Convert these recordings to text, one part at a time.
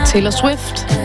Taylor Swift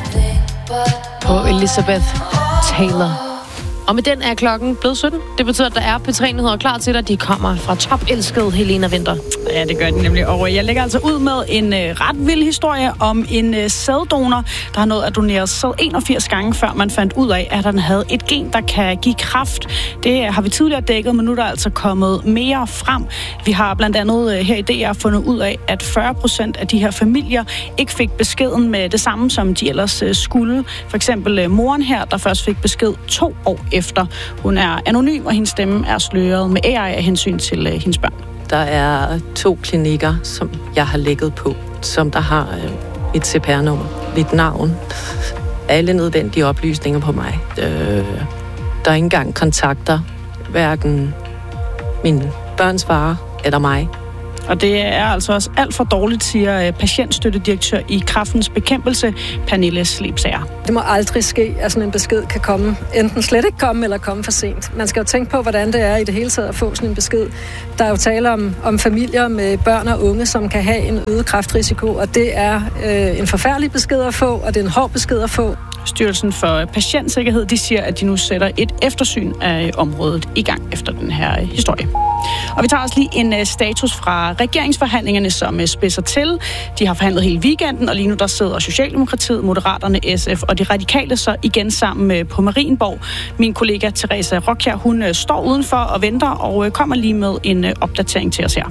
på Elizabeth Taylor. Og med den er klokken blevet 17. Det betyder, at der er P3-nyheder klar til dig. De kommer fra topelskede Helena Winther. Ja, det gør de nemlig. Og jeg lægger altså ud med en ret vild historie om en sæddonor, der har nået at donere sæd 81 gange, før man fandt ud af, at han havde et gen, der kan give kræft. Det har vi tidligere dækket, men nu er der altså kommet mere frem. Vi har blandt andet her i DR fundet ud af, at 40% af de her familier ikke fik beskeden med det samme, som de ellers skulle. For eksempel moren her, der først fik besked 2 år efter. Hun er anonym, og hendes stemme er sløret med AI af hensyn til hendes børn. Der er 2 klinikker, som jeg har lægget på, som der har et CPR-nummer, mit navn, alle nødvendige oplysninger på mig. Der er ikke engang kontakter, hverken min børns far eller mig. Og det er altså også alt for dårligt, siger patientstøttedirektør i Kræftens Bekæmpelse, Pernille Slebsager. Det må aldrig ske, at sådan en besked kan komme. Enten slet ikke komme, eller komme for sent. Man skal jo tænke på, hvordan det er i det hele taget at få sådan en besked. Der er jo tale om familier med børn og unge, som kan have en øget kræftrisiko, og det er en forfærdelig besked at få, og det er en hård besked at få. Styrelsen for Patientsikkerhed, de siger, at de nu sætter et eftersyn af området i gang efter den her historie. Og vi tager også lige en status fra regeringsforhandlingerne, som spidser til. De har forhandlet hele weekenden, og lige nu der sidder Socialdemokratiet, Moderaterne, SF og de radikale så igen sammen på Marienborg. Min kollega Teresa Rockjær, hun står udenfor og venter og kommer lige med en opdatering til os her.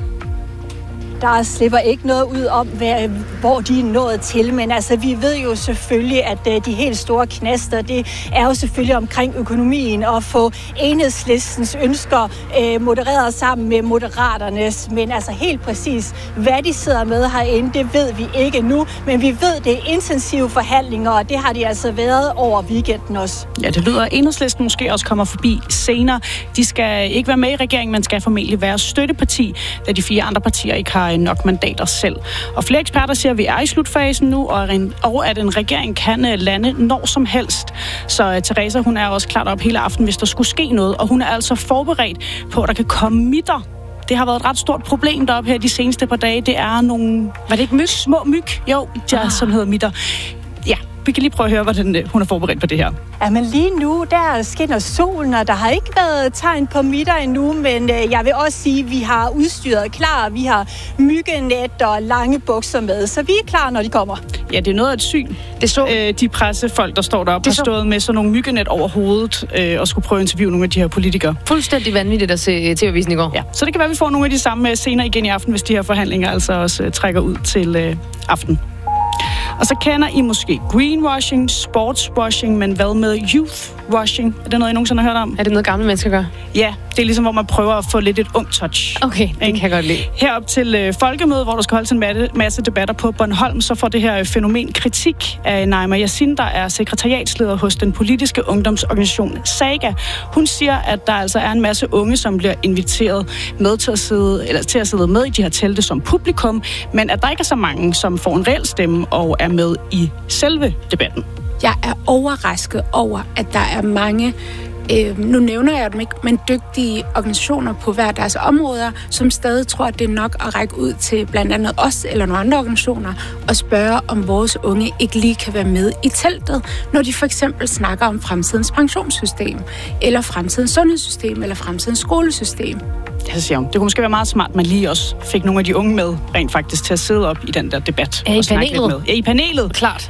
Der slipper ikke noget ud om, hvor de er nået til, men altså, vi ved jo selvfølgelig, at de helt store knaster, det er jo selvfølgelig omkring økonomien og få Enhedslistens ønsker modereret sammen med Moderaternes, men altså helt præcis, hvad de sidder med herinde, det ved vi ikke nu, men vi ved, det er intensive forhandlinger, og det har de altså været over weekenden også. Ja, det lyder, at Enhedslisten måske også kommer forbi senere. De skal ikke være med i regeringen, men skal formentlig være støtteparti, da de 4 andre partier ikke har nok mandater selv. Og flere eksperter siger, at vi er i slutfasen nu, og at en regering kan lande når som helst. Så Teresa, hun er også klart op hele aften, hvis der skulle ske noget, og hun er altså forberedt på, at der kan komme mitter. Det har været et ret stort problem deroppe her de seneste par dage. Det er nogle... Var det ikke myg? Små myg? Jo, som hedder mitter. Ja, vi kan lige prøve at høre, hvordan hun er forberedt på det her. Ja, men lige nu, der skinner solen, og der har ikke været tegn på mitter endnu, men jeg vil også sige, at vi har udstyret klar. Vi har myggenet og lange bukser med, så vi er klar, når de kommer. Ja, det er noget af et syn. Det så de pressefolk, der står deroppe, har stået med sådan nogle myggenet over hovedet og skulle prøve at interviewe nogle af de her politikere. Fuldstændig vanvittigt at se TV-avisen i går. Ja, så det kan være, at vi får nogle af de samme scener igen i aften, hvis de her forhandlinger altså også trækker ud til aften. Og så kender I måske greenwashing, sportswashing, men hvad med youthwashing? Er det noget, I nogensinde har hørt om? Er det noget, gamle mennesker gør? Ja, det er ligesom, hvor man prøver at få lidt et ung touch. Okay, det kan jeg godt lide. Herop til folkemødet, hvor der skal holdes en masse debatter på Bornholm, så får det her fænomen kritik af Naima Yassin, der er sekretariatsleder hos den politiske ungdomsorganisation Saga. Hun siger, at der altså er en masse unge, som bliver inviteret med til at sidde med i de her telte som publikum, men at der ikke er så mange, som får en reel stemme og er med i selve debatten. Jeg er overrasket over, at der er mange, nu nævner jeg dem ikke, men dygtige organisationer på hver deres områder, som stadig tror, at det er nok at række ud til blandt andet os eller nogle andre organisationer og spørge, om vores unge ikke lige kan være med i teltet, når de for eksempel snakker om fremtidens pensionssystem, eller fremtidens sundhedssystem, eller fremtidens skolesystem. Ja, siger hun. Det kunne måske være meget smart, at man lige også fik nogle af de unge med, rent faktisk, til at sidde op i den der debat. Ja, og snakke lidt med. Ja, i panelet. Klart.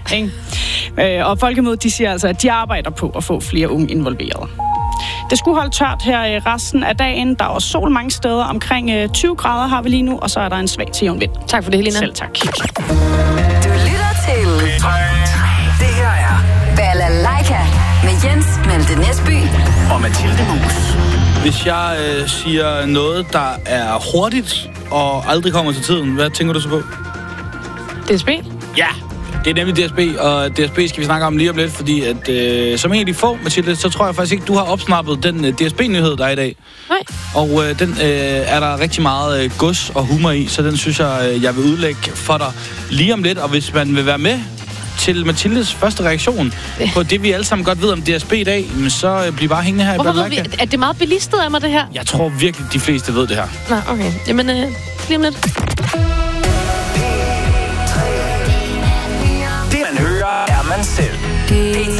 Og Folkemødet, de siger altså, at de arbejder på at få flere unge involveret. Det skulle holde tørt her resten af dagen. Der er også sol mange steder. Omkring 20 grader har vi lige nu, og så er der en svag til jævn vind. Tak for det, Helena. Selv tak. Du lytter til Det her er Balalaika med Jens Malte Næsby og Mathilde Mus. Hvis jeg siger noget, der er hurtigt og aldrig kommer til tiden, hvad tænker du så på? DSB? Ja, det er nemlig DSB, og DSB skal vi snakke om lige om lidt, fordi at som en af de få, Mathilde, så tror jeg faktisk ikke, du har opsnappet den DSB-nyhed, der er i dag. Nej. Og den er der rigtig meget gods og humor i, så den synes jeg vil udlægge for dig lige om lidt. Og hvis man vil være med til Mathildes første reaktion på det, vi alle sammen godt ved om DSB i dag, så bliv bare hængende her i Balalaika. Er det meget belistet af mig, det her? Jeg tror virkelig, de fleste ved det her. Nå, okay. Jamen, lige om lidt. Det